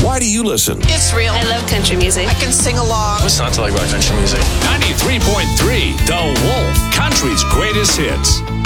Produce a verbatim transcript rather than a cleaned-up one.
Why do you listen? It's real. I love country music. I can sing along. What's not to like about country music? ninety-three point three The Wolf, country's greatest hits.